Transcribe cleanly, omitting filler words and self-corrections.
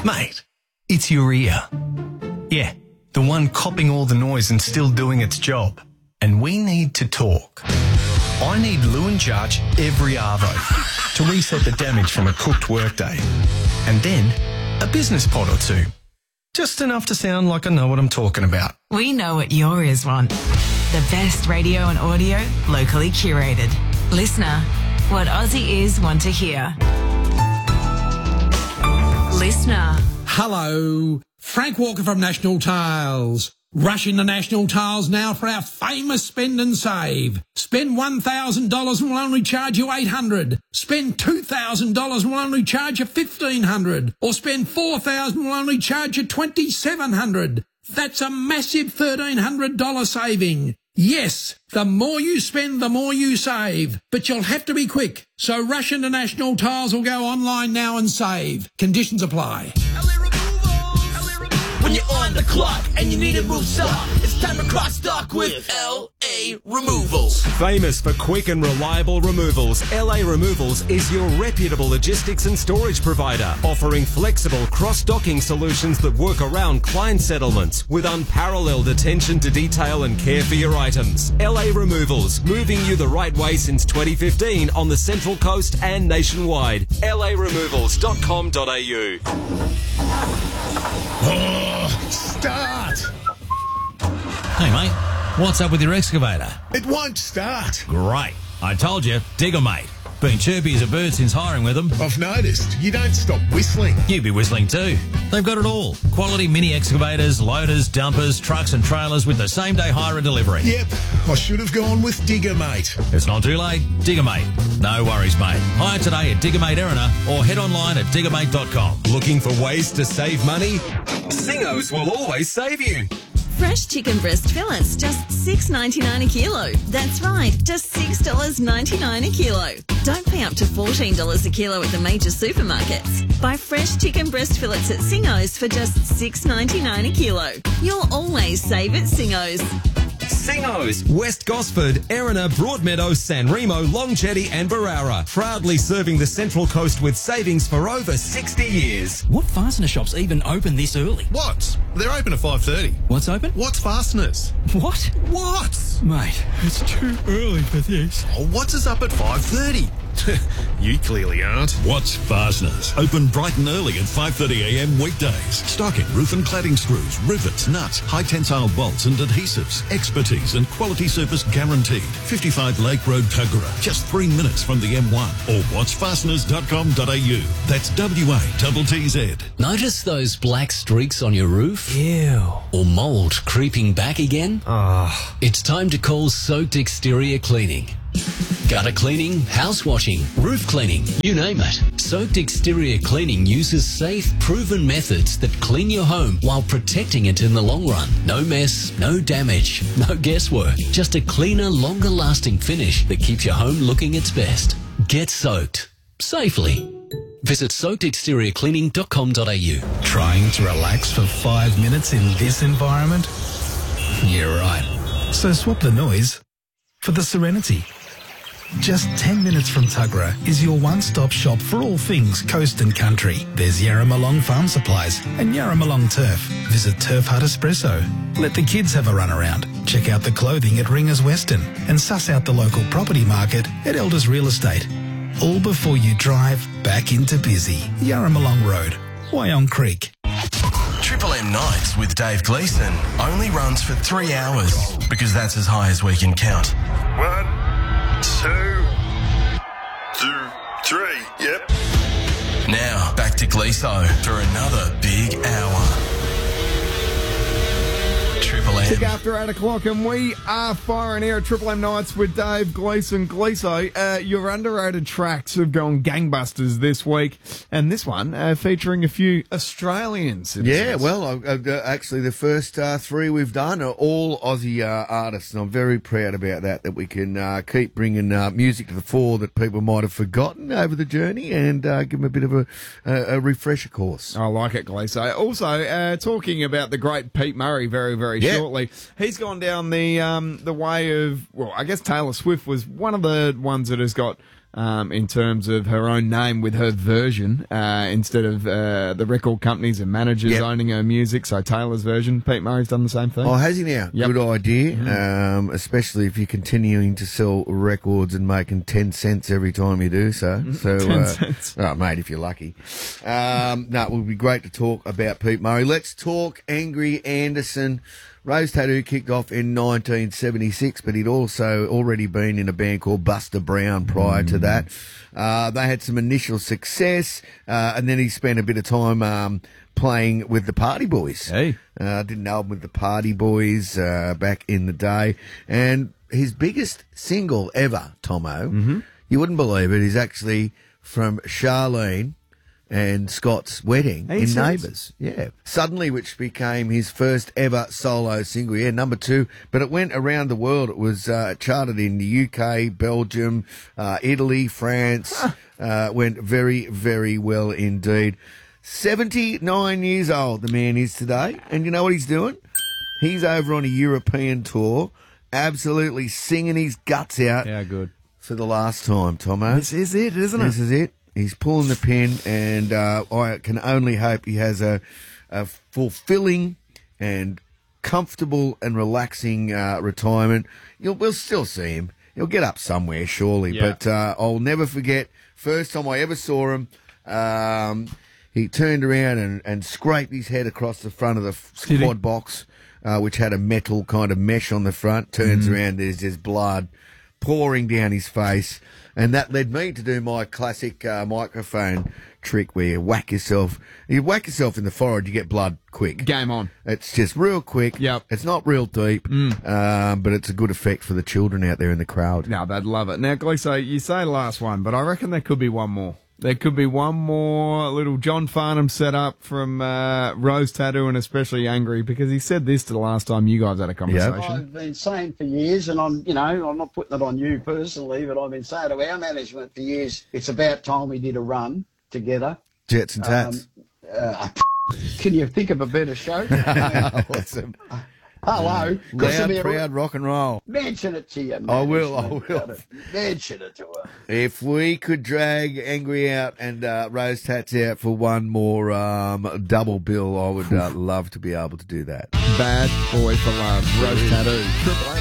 Mate, it's your ear. Yeah, the one copping all the noise and still doing its job. And we need to talk. I need Lewin Charge every arvo to reset the damage from a cooked workday. And then a business pod or two. Just enough to sound like I know what I'm talking about. We know what your ears want. The best radio and audio, locally curated. Listener, what Aussie ears want to hear. Listener. Hello, Frank Walker from National Tiles. Rush into National Tiles now for our famous spend and save. Spend $1,000 and we'll only charge you $800. Spend $2,000 and we'll only charge you $1,500. Or spend $4,000 and we'll only charge you $2,700. That's a massive $1,300 saving. Yes, the more you spend, the more you save. But you'll have to be quick. So rush into National Tiles or go online now and save. Conditions apply. When you're on the clock and you need a move stock, it's time to cross stock with LA Removals. Famous for quick and reliable removals, LA Removals is your reputable logistics and storage provider, offering flexible cross-docking solutions that work around client settlements with unparalleled attention to detail and care for your items. LA Removals, moving you the right way since 2015 on the Central Coast and nationwide. LARemovals.com.au. Start! Hey, mate, what's up with your excavator? It won't start. Great. I told you, Digger Mate. Been chirpy as a bird since hiring with them. I've noticed. You don't stop whistling. You'd be whistling too. They've got it all. Quality mini excavators, loaders, dumpers, trucks and trailers with the same day hire and delivery. Yep, I should have gone with Digger Mate. It's not too late. Digger Mate. No worries, mate. Hire today at Digger Mate Erina or head online at diggermate.com. Looking for ways to save money? Singos will always save you. Fresh chicken breast fillets, just $6.99 a kilo. That's right, just $6.99 a kilo. Don't pay up to $14 a kilo at the major supermarkets. Buy fresh chicken breast fillets at Singo's for just $6.99 a kilo. You'll always save at Singo's. Singos, West Gosford, Erina, Broadmeadow, San Remo, Long Jetty and Barara. Proudly serving the Central Coast with savings for over 60 years. What fastener shops even open this early? What? They're open at 5:30. What's open? What's Fasteners? What? What? Mate, it's too early for this. Oh, what's us up at 5:30? You clearly aren't. What's Fasteners? Open bright and early at 5:30 a.m. weekdays. Stocking roof and cladding screws, rivets, nuts, high tensile bolts and adhesives. Expertise and quality service guaranteed. 55 Lake Road, Tuggerah. Just 3 minutes from the M1. Or watchfasteners.com.au. That's WATTZ. Notice those black streaks on your roof? Ew. Or mould creeping back again? Ah. It's time to call Soaked Exterior Cleaning. Gutter cleaning, house washing, roof cleaning, you name it. Soaked Exterior Cleaning uses safe, proven methods that clean your home while protecting it in the long run. No mess, no damage, no guesswork. Just a cleaner, longer lasting finish that keeps your home looking its best. Get soaked. Safely. Visit soakedexteriorcleaning.com.au. Trying to relax for 5 minutes in this environment? You're right. So swap the noise for the serenity. Just 10 minutes from Tuggerah is your one-stop shop for all things coast and country. There's Yarramalong Farm Supplies and Yarramalong Turf. Visit Turf Hut Espresso. Let the kids have a run around. Check out the clothing at Ringers Western and suss out the local property market at Elders Real Estate. All before you drive back into busy Yarramalong Road, Wyong Creek. Triple M Nights with Dave Gleeson only runs for 3 hours because that's as high as we can count. 1, 2, 3. Yep. Now, back to Gleeso for another big hour. Triple M. Tick after 8 o'clock and we are firing here at Triple M Nights with Dave Gleeson. Gleeso, your underrated tracks have gone gangbusters this week, and this one featuring a few Australians. Yeah, well, actually the first 3 we've done are all Aussie artists, and I'm very proud about that we can keep bringing music to the fore that people might have forgotten over the journey and give them a bit of a refresher course. I like it, Gleeso. Also, talking about the great Pete Murray very shortly. He's gone down the way of, well, I guess Taylor Swift was one of the ones that has got in terms of her own name with her version, instead of the record companies and managers owning her music. So Taylor's version, Pete Murray's done the same thing. Oh, has he now? Good idea, especially if you're continuing to sell records and making 10 cents every time you do so. So, 10 cents. Oh, mate, if you're lucky. No, it would be great to talk about Pete Murray. Let's talk Angry Anderson. Rose Tattoo kicked off in 1976, but he'd also already been in a band called Buster Brown prior to that. They had some initial success, and then he spent a bit of time playing with the Party Boys. Did an album with the Party Boys back in the day. And his biggest single ever, Tomo, you wouldn't believe it, is actually from Charlene and Scott's wedding in Neighbours. Yeah. Suddenly, which became his first ever solo single. Yeah, number 2. But it went around the world. It was charted in the UK, Belgium, Italy, France. Went very, very well indeed. 79 years old the man is today. And you know what he's doing? He's over on a European tour, absolutely singing his guts out. Yeah, good. For the last time, Tomo. This is it, isn't it? This is it. He's pulling the pin, and I can only hope he has a fulfilling and comfortable and relaxing retirement. We'll still see him. He'll get up somewhere, surely. Yeah. But I'll never forget, first time I ever saw him, he turned around and scraped his head across the front of the squad box, which had a metal kind of mesh on the front. Turns around, there's just blood pouring down his face. And that led me to do my classic microphone trick where you whack yourself in the forehead, you get blood quick. Game on. It's just real quick. Yep. It's not real deep, but it's a good effect for the children out there in the crowd. No, they'd love it. Now, Gleeso, you say last one, but I reckon there could be one more. There could be one more little John Farnham set up from Rose Tattoo, and especially Angry, because he said this to the last time you guys had a conversation. I've been saying for years, and I'm not putting it on you personally, but I've been saying to our management for years, it's about time we did a run together. Jets and Tats. Can you think of a better show? Awesome. Hello. Loud, proud rock and roll. Mention it to you. I will. Mention it to her. If we could drag Angry out and Rose Tats out for one more double bill, I would love to be able to do that. Bad Boy for Love, Rose Tattoo. Triple A.